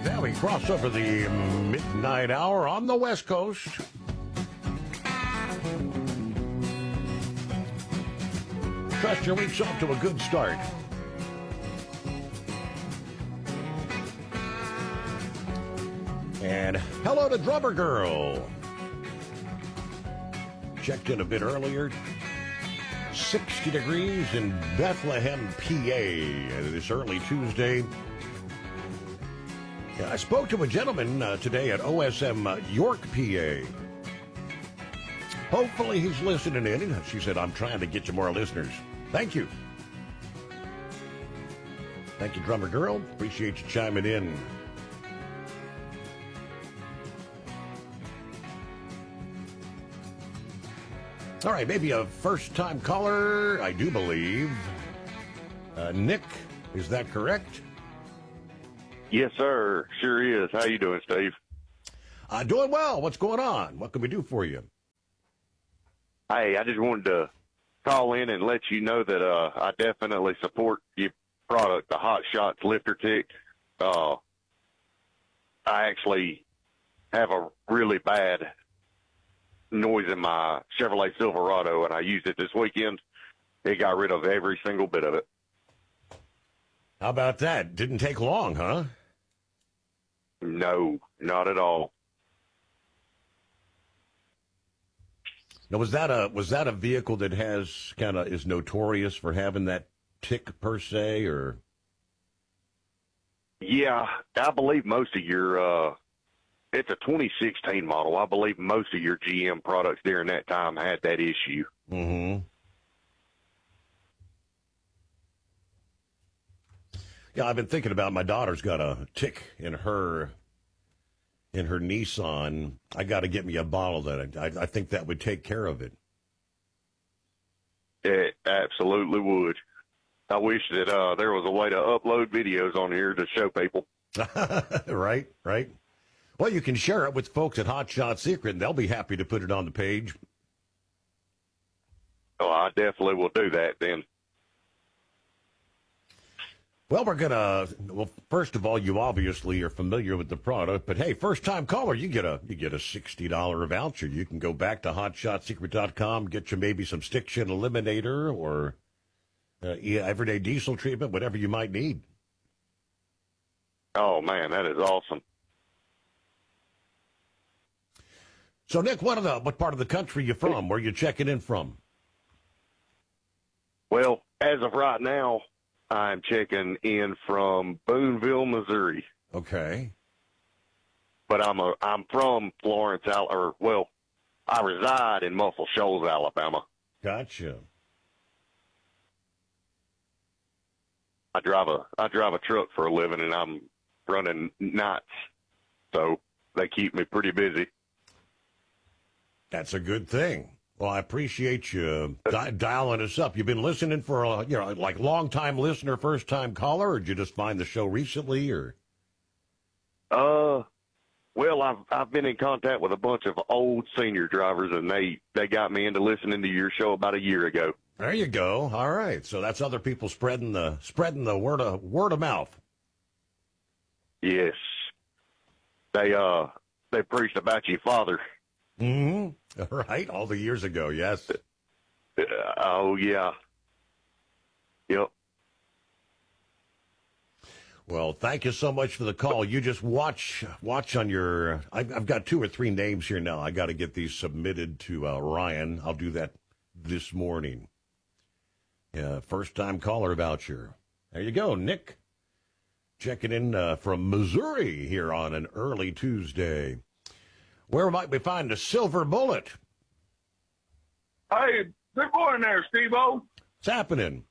like that, we cross over the midnight hour on the West Coast. Trust your week's off to a good start. And hello to Drummer Girl. Checked in a bit earlier. 60 degrees in Bethlehem, PA, this early Tuesday. I spoke to a gentleman today at OSM York, PA. Hopefully he's listening in. She said, I'm trying to get you more listeners. Thank you. Thank you, Drummer Girl. Appreciate you chiming in. All right, maybe a first-time caller, I do believe. Nick, is that correct? Yes, sir. Sure is. How you doing, Steve? Doing well. What's going on? What can we do for you? Hey, I just wanted to call in and let you know that I definitely support your product, the Hot Shots Lifter Tick. I actually have a really bad noise in my Chevrolet Silverado, and I used it this weekend. It got rid of every single bit of it. How about that? Didn't take long, huh? No, not at all. Now, was that a vehicle that is notorious for having that tick per se, or? Yeah, I believe most of your it's a 2016 model. I believe most of your GM products during that time had that issue. Mm-hmm. Yeah, I've been thinking about my daughter's got a tick in her Nissan. I got to get me a bottle that I think that would take care of it. It absolutely would. I wish that there was a way to upload videos on here to show people. Right. Well, you can share it with folks at Hot Shot Secret, and they'll be happy to put it on the page. Oh, I definitely will do that then. Well, first of all, you obviously are familiar with the product, but hey, first-time caller, you get a $60 voucher. You can go back to HotShotSecret.com, get you maybe some stick shift eliminator or everyday diesel treatment, whatever you might need. Oh man, that is awesome. So, Nick, what part of the country are you from? Where are you checking in from? Well, as of right now, I'm checking in from Boonville, Missouri. Okay. But I'm from Florence, I reside in Muscle Shoals, Alabama. Gotcha. I drive a truck for a living, and I'm running nights, so they keep me pretty busy. That's a good thing. Well, I appreciate you dialing us up. You've been listening for like long-time listener, first-time caller, or did you just find the show recently, or? Well, I've been in contact with a bunch of old senior drivers, and they got me into listening to your show about a year ago. There you go. All right, so that's other people spreading the word of mouth. Yes, they preached about your father. Mm-hmm. Right, all the years ago, yes. Oh, yeah. Yep. Well, thank you so much for the call. You just watch on your... I've got 2 or 3 names here now. I got to get these submitted to Ryan. I'll do that this morning. First-time caller voucher. There you go, Nick. Checking in from Missouri here on an early Tuesday. Where might we find a silver bullet? Hey, good morning there, Steve-O. What's happening?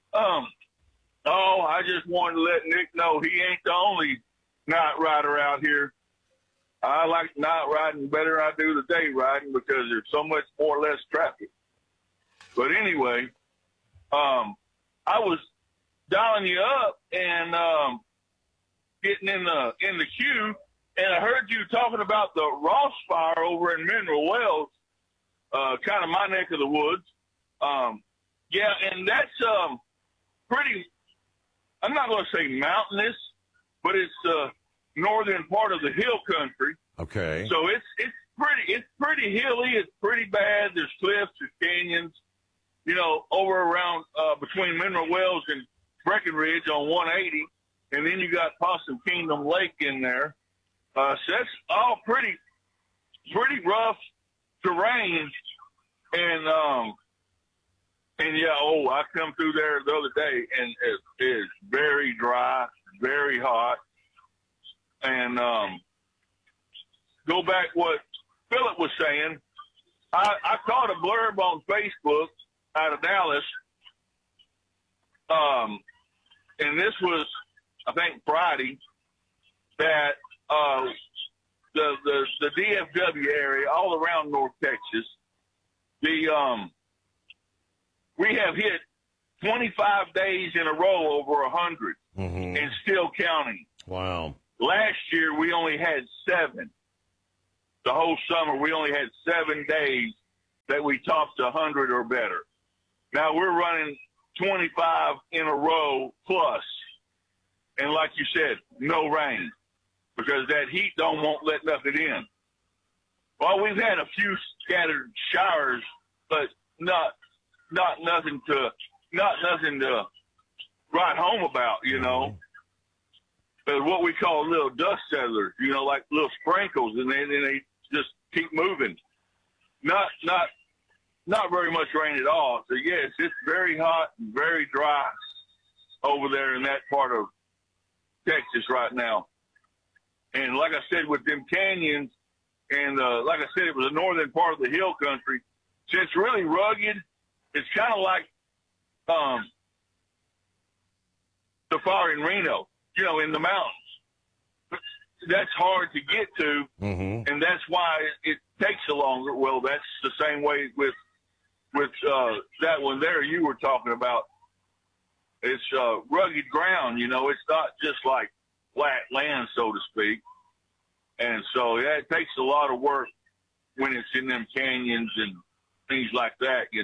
I just wanted to let Nick know he ain't the only night rider out here. I like night riding better than I do the day riding because there's so much more or less traffic. But anyway, I was dialing you up and getting in the queue, and I heard you talking about the Ross Fire over in Mineral Wells, kind of my neck of the woods. Yeah, and that's pretty, I'm not going to say mountainous, but it's northern part of the hill country. Okay. So it's pretty hilly. It's pretty bad. There's cliffs, there's canyons, over around between Mineral Wells and Breckenridge on 180, and then you got Possum Kingdom Lake in there. So that's all pretty rough terrain, and yeah. Oh, I come through there the other day, and it is very dry, very hot, and go back what Philip was saying. I caught a blurb on Facebook out of Dallas, and this was, I think, Friday, that the DFW area, all around North Texas, we have hit 25 days in a row over 100, and still counting. Wow. Last year we only had 7. The whole summer we only had 7 days that we topped 100 or better. Now we're running 25 in a row plus. And like you said, no rain, because that heat won't let nothing in. Well, we've had a few scattered showers, but not nothing to write home about, But what we call little dust settlers, like little sprinkles, and then they just keep moving. Not very much rain at all. So yes, it's very hot and very dry over there in that part of Texas right now. And like I said, with them canyons, and like I said, it was the northern part of the hill country. So it's really rugged. It's kind of like Safari in Reno, in the mountains. That's hard to get to, and that's why it takes so longer. Well, that's the same way with that one there you were talking about. It's rugged ground, it's not just like flat land, so to speak. And so, yeah, it takes a lot of work when it's in them canyons and things like that, and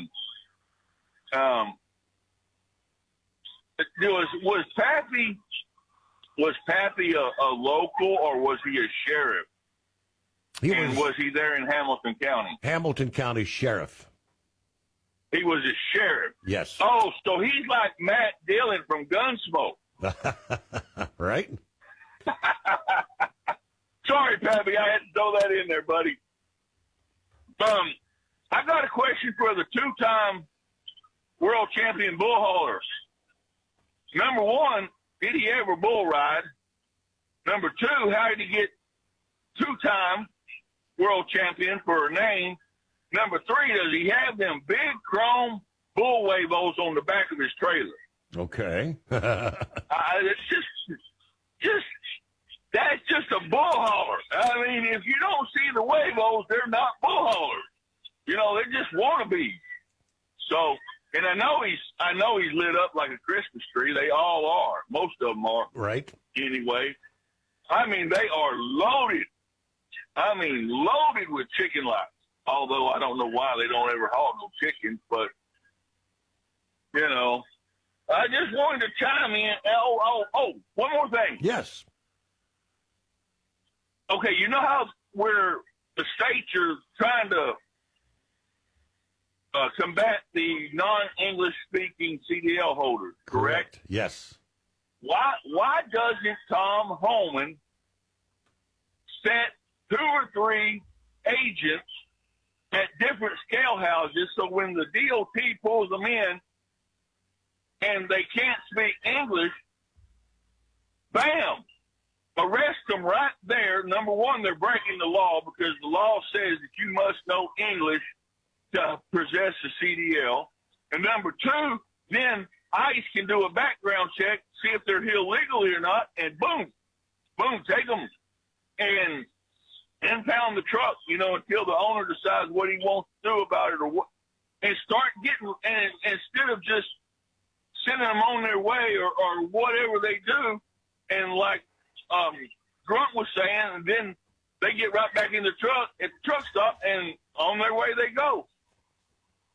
was Pappy a local, or was he a sheriff? Was he there in Hamilton County? Hamilton County Sheriff. He was a sheriff. Yes. Oh, so he's like Matt Dillon from Gunsmoke. Right? Sorry, Pappy, I had to throw that in there, buddy. I got a question for the 2-time world champion bull hauler. Number 1, did he ever bull ride? Number 2, how did he get 2-time world champion for a name? Number 3, does he have them big chrome bull wavos on the back of his trailer? Okay. It's that's just a bull hauler. I mean, if you don't see the wavos, they're not bull haulers. They're just wannabes. So, and I know he's lit up like a Christmas tree. They all are. Most of them are. Right. Anyway, I mean, they are loaded. Loaded with chicken lights. Although I don't know why they don't ever haul no chickens, but I just wanted to chime in. Oh, one more thing. Yes. Okay, you know how where the states are trying to combat the non-English speaking CDL holders, correct? Yes. Why doesn't Tom Holman set 2 or 3 agents at different scale houses, so when the DOT pulls them in and they can't speak English, bam, arrest them right there. Number 1, they're breaking the law, because the law says that you must know English to possess a CDL. And number 2, then ICE can do a background check, see if they're here legally or not, and boom, take them and impound the truck, until the owner decides what he wants to do about it, or what, and start getting, and instead of just sending them on their way or whatever they do, and like Grunt was saying, and then they get right back in the truck at the truck stop, and on their way they go.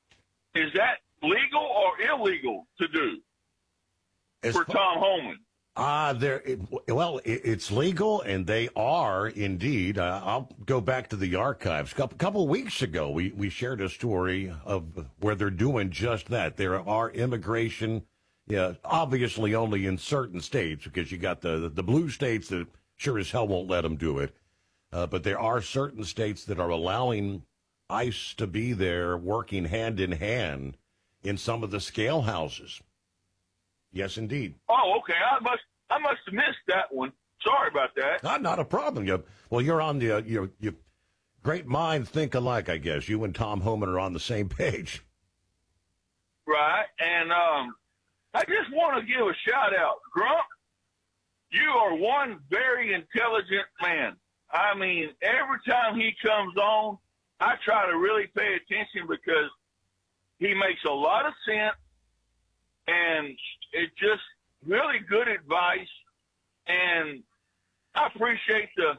Is that legal or illegal to do for Tom Holman? It's legal, and they are indeed. I'll go back to the archives. Couple weeks ago, we shared a story of where they're doing just that. There are immigration, obviously only in certain states, because you got the blue states that sure as hell won't let them do it. But there are certain states that are allowing ICE to be there working hand in hand in some of the scale houses. Yes, indeed. Oh, okay. I must have missed that one. Sorry about that. Not a problem. You're on the you great minds think alike, I guess. You and Tom Homan are on the same page. Right. And I just want to give a shout out. Grump, you are one very intelligent man. I mean, every time he comes on, I try to really pay attention because he makes a lot of sense, and it's just really good advice. And I appreciate the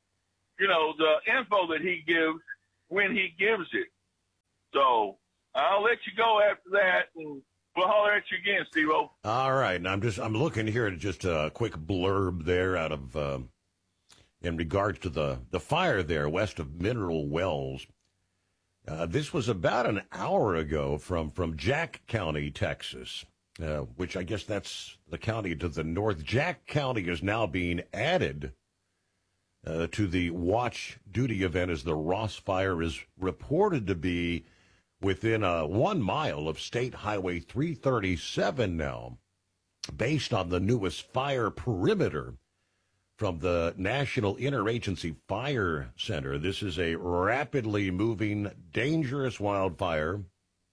info that he gives when he gives it. So I'll let you go after that, and we'll holler at you again, Steve-O. All right. And I'm looking here at just a quick blurb there out of, in regards to the fire there west of Mineral Wells. This was about an hour ago from Jack County, Texas, which I guess that's the county to the north. Jack County is now being added to the watch duty event as the Ross Fire is reported to be within 1 mile of State Highway 337 now, based on the newest fire perimeter from the National Interagency Fire Center. This is a rapidly moving, dangerous wildfire.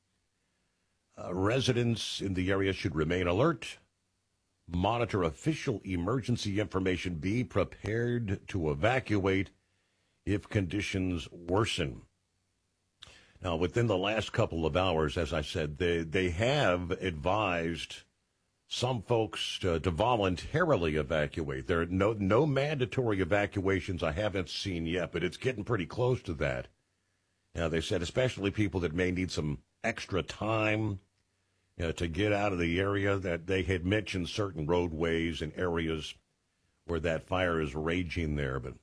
Residents in the area should remain alert, monitor official emergency information, be prepared to evacuate if conditions worsen. Now, within the last couple of hours, as I said, they have advised some folks to voluntarily evacuate. There are no mandatory evacuations I haven't seen yet, but it's getting pretty close to that. Now, they said especially people that may need some extra time to get out of the area, that they had mentioned certain roadways and areas where that fire is raging there. But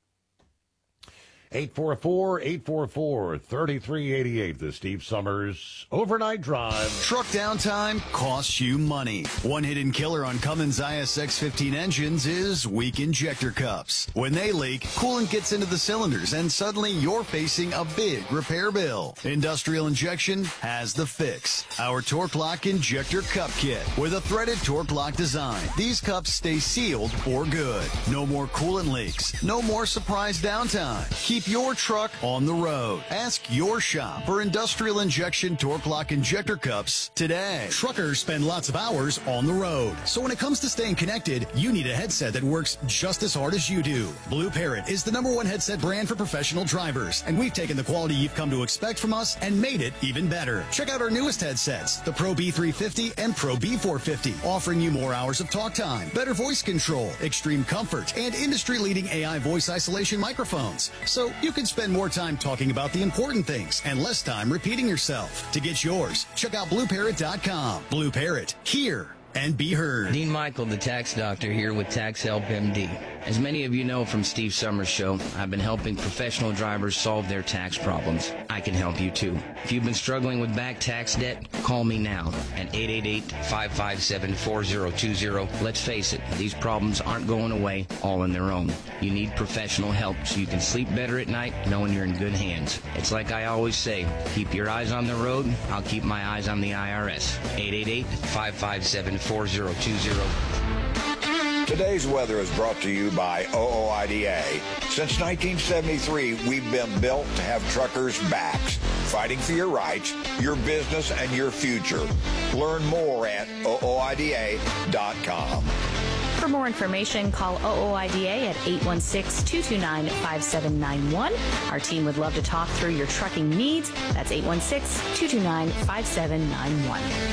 844-844-3388, the Steve Summers Overnight Drive. Truck downtime costs you money. One hidden killer on Cummins ISX-15 engines is weak injector cups. When they leak, coolant gets into the cylinders, and suddenly you're facing a big repair bill. Industrial Injection has the fix. Our Torque Lock Injector Cup Kit with a threaded Torque Lock design. These cups stay sealed for good. No more coolant leaks. No more surprise downtime. Keep your truck on the road. Ask your shop for Industrial Injection Torque Lock Injector Cups today. Truckers spend lots of hours on the road. So when it comes to staying connected, you need a headset that works just as hard as you do. Blue Parrot is the #1 headset brand for professional drivers, and we've taken the quality you've come to expect from us and made it even better. Check out our newest headsets, the Pro B350 and Pro B450, offering you more hours of talk time, better voice control, extreme comfort, and industry-leading AI voice isolation microphones. So you can spend more time talking about the important things and less time repeating yourself. To get yours, check out BlueParrot.com. Blue Parrot, hear and be heard. Dean Michael, the tax doctor, here with Tax Help MD. As many of you know from Steve Summers' show, I've been helping professional drivers solve their tax problems. I can help you too. If you've been struggling with back tax debt, call me now at 888-557-4020. Let's face it, these problems aren't going away all on their own. You need professional help so you can sleep better at night knowing you're in good hands. It's like I always say, keep your eyes on the road, I'll keep my eyes on the IRS. 888-557-4020. Today's weather is brought to you by OOIDA. Since 1973, we've been built to have truckers' backs, fighting for your rights, your business, and your future. Learn more at OOIDA.com. For more information, call OOIDA at 816-229-5791. Our team would love to talk through your trucking needs. That's 816-229-5791.